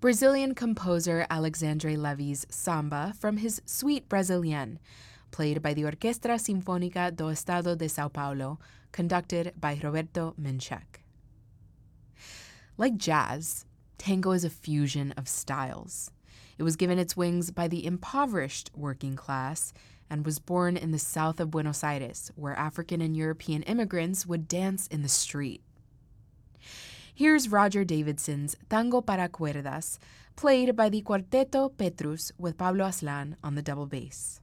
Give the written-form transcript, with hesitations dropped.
Brazilian composer Alexandre Levy's samba from his Suite Brasilienne, played by the Orquestra Sinfónica do Estado de São Paulo, conducted by Roberto Menchek. Like jazz, tango is a fusion of styles. It was given its wings by the impoverished working class and was born in the south of Buenos Aires, where African and European immigrants would dance in the street. Here's Roger Davidson's Tango para Cuerdas, played by the Cuarteto Petrus with Pablo Aslan on the double bass.